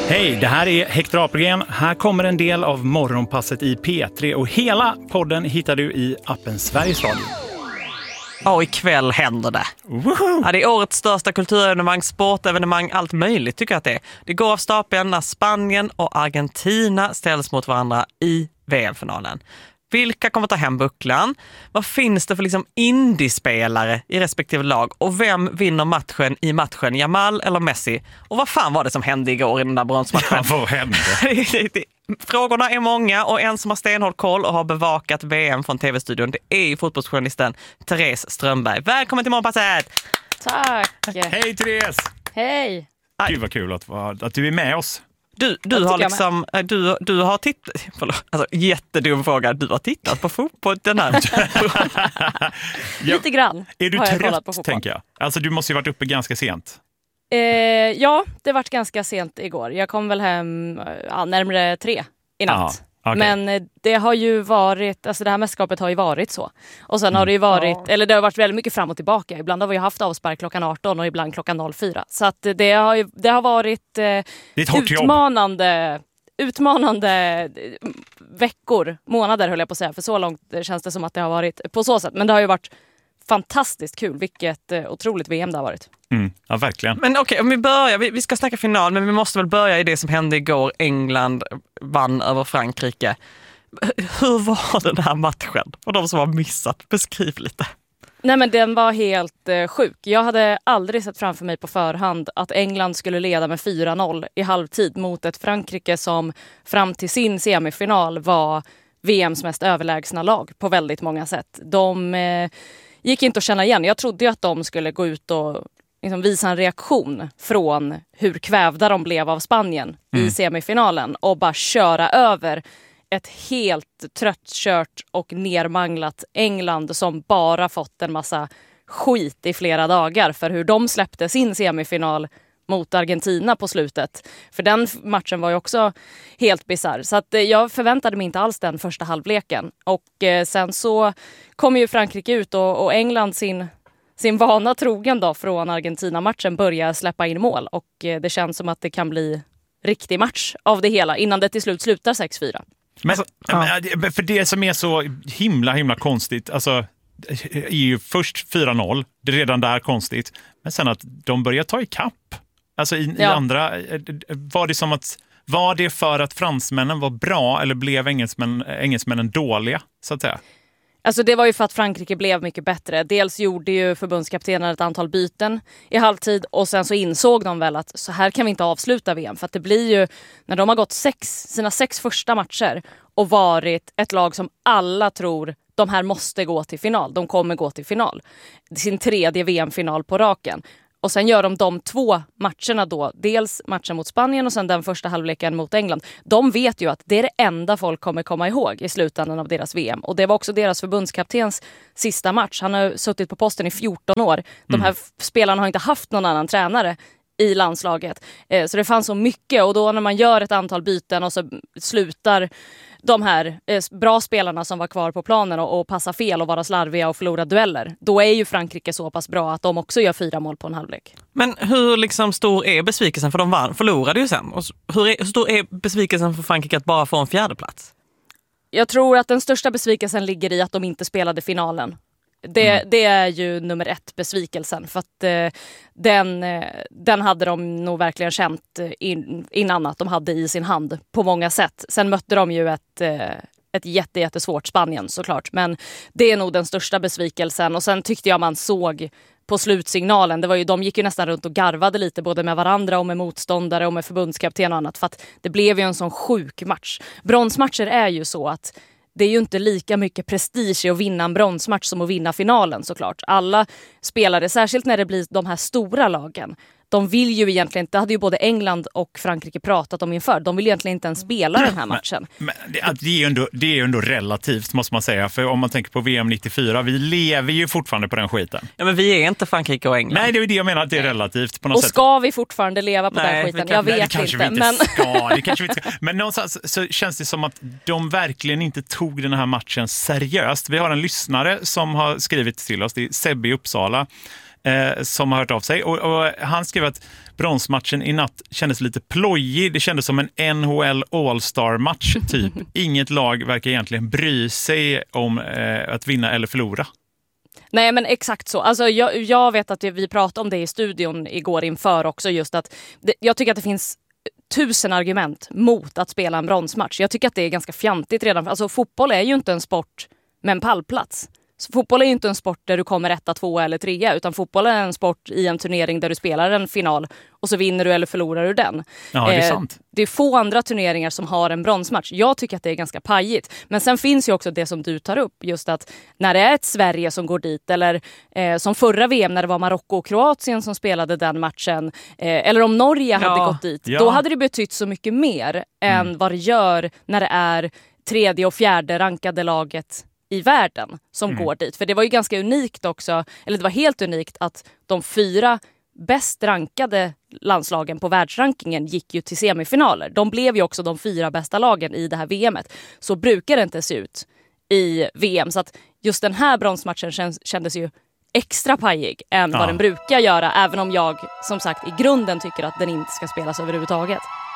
Hej, det här är Hector Apelgren. Här kommer en del av morgonpasset i P3 och hela podden hittar du i appen Sveriges Radio. Och ikväll händer det. Ja, det är årets största kulturevenemang, sportevenemang, allt möjligt tycker jag att det är. Det går av stapeln när Spanien och Argentina ställs mot varandra i VM-finalen. Vilka kommer ta hem bucklan? Vad finns det för liksom indiespelare i respektive lag? Och vem vinner matchen, Jamal eller Messi? Och vad fan var det som hände igår i den där bronsmatchen? Ja, vad hände? Frågorna är många och en som har stenhård koll och har bevakat VM från TV-studion, det är fotbollsjournalisten Therese Strömberg. Välkommen till morgonpasset! Tack! Hej Therese! Hej! Gud vad kul att du är med oss. Du har liksom du har tittat, alltså jättedum fråga, du har tittat på fotboll den här. Lite grann. Är du trött, tänker jag? Alltså du måste ju varit uppe ganska sent. Ja, det vart ganska sent igår. Jag kom väl hem närmare 3 i natt. Okay. Men det har ju varit, alltså det här mästerskapet har ju varit så. Och sen har det ju varit, eller det har varit väldigt mycket fram och tillbaka. Ibland har vi haft avspark klockan 18 och ibland klockan 04. Så att det har varit utmanande veckor, månader höll jag på att säga. För så långt känns det som att det har varit på så sätt. Men det har ju varit fantastiskt kul. Vilket otroligt VM det har varit. Ja, verkligen. Men okej, om vi börjar, vi ska snacka final, men vi måste väl börja i det som hände igår. England vann över Frankrike. Hur var den här matchen? Och de som har missat, beskriv lite. Nej, men den var helt sjuk. Jag hade aldrig sett framför mig på förhand att England skulle leda med 4-0 i halvtid mot ett Frankrike som fram till sin semifinal var VMs mest överlägsna lag på väldigt många sätt. De gick inte att känna igen. Jag trodde ju att de skulle gå ut och liksom visa en reaktion från hur kvävda de blev av Spanien i semifinalen och bara köra över ett helt tröttkört och nermanglat England som bara fått en massa skit i flera dagar för hur de släppte sin semifinal mot Argentina på slutet. För den matchen var ju också helt bizarr. Så att jag förväntade mig inte alls den första halvleken. Och sen så kom ju Frankrike ut och England sin vana trogen då från Argentina-matchen börjar släppa in mål. Och det känns som att det kan bli riktig match av det hela innan det till slut slutar 6-4. Men, för det som är så himla konstigt, alltså är ju först 4-0, det är redan där konstigt, men sen att de börjar ta i kapp. Alltså i andra, var det för att fransmännen var bra eller blev engelsmännen dåliga, så att säga? Alltså det var ju för att Frankrike blev mycket bättre. Dels gjorde ju förbundskaptenen ett antal byten i halvtid och sen så insåg de väl att så här kan vi inte avsluta VM. För att det blir ju, när de har gått sina 6 första matcher och varit ett lag som alla tror de här måste gå till final. De kommer gå till final. Sin 3:e VM-final på raken. Och sen gör de 2 matcherna då. Dels matchen mot Spanien och sen den första halvleken mot England. De vet ju att det är det enda folk kommer komma ihåg i slutändan av deras VM. Och det var också deras förbundskaptens sista match. Han har suttit på posten i 14 år. De här spelarna har inte haft någon annan tränare i landslaget. Så det fanns så mycket. Och då när man gör ett antal byten och så slutar de här bra spelarna som var kvar på planen och passa fel och vara slarviga och förlora dueller. Då är ju Frankrike så pass bra att de också gör 4 mål på en halvlek. Men hur liksom stor är besvikelsen? För de förlorade ju sen. Och hur stor är besvikelsen för Frankrike att bara få en 4:e plats? Jag tror att den största besvikelsen ligger i att de inte spelade finalen. Det är ju nummer 1 besvikelsen. För att den hade de nog verkligen känt innan att de hade i sin hand på många sätt. Sen mötte de ju ett jättesvårt Spanien såklart. Men det är nog den största besvikelsen. Och sen tyckte jag man såg på slutsignalen. De gick ju nästan runt och garvade lite både med varandra och med motståndare och med förbundskapten och annat. För att det blev ju en sån sjuk match. Bronsmatcher är ju så att det är ju inte lika mycket prestige att vinna en bronsmatch som att vinna finalen såklart. Alla spelare, särskilt när det blir de här stora lagen, de vill ju egentligen inte, det hade ju både England och Frankrike pratat om inför, de vill egentligen inte ens spela den här matchen. Men det är ju ändå relativt måste man säga, för om man tänker på VM 94, vi lever ju fortfarande på den skiten. Ja, men vi är inte Frankrike och England. Nej, det är det jag menar, att det är relativt på något och sätt. Och ska vi fortfarande leva på den skiten? Jag vet inte. Det kanske vi inte ska. Men någonstans så känns det som att de verkligen inte tog den här matchen seriöst. Vi har en lyssnare som har skrivit till oss, det är Sebbe i Uppsala, som har hört av sig och han skrev att bronsmatchen i natt kändes lite plojig. Det kändes som en NHL All-Star-match typ. Inget lag verkar egentligen bry sig om att vinna eller förlora. Nej, men exakt så. Alltså, jag vet att vi pratade om det i studion igår inför också. Just att jag tycker att det finns 1000 argument mot att spela en bronsmatch. Jag tycker att det är ganska fjantigt redan. Alltså, fotboll är ju inte en sport med en pallplats. Så fotboll är ju inte en sport där du kommer 1, 2 eller 3, utan fotboll är en sport i en turnering där du spelar en final och så vinner du eller förlorar du den. Ja, det är sant. Det är få andra turneringar som har en bronsmatch. Jag tycker att det är ganska pajigt. Men sen finns ju också det som du tar upp, just att när det är ett Sverige som går dit, eller som förra VM när det var Marocko och Kroatien som spelade den matchen, eller om Norge hade gått dit, då hade det betytt så mycket mer än vad det gör när det är 3:e och 4:e rankade laget i världen som går dit. För det var ju ganska unikt också, eller det var helt unikt att de 4 bäst rankade landslagen på världsrankingen gick ju till semifinaler. De blev ju också de 4 bästa lagen i det här VMet. Så brukar det inte se ut i VM. Så att just den här bronsmatchen kändes ju extra pajig än vad den brukar göra. Även om jag som sagt i grunden tycker att den inte ska spelas överhuvudtaget.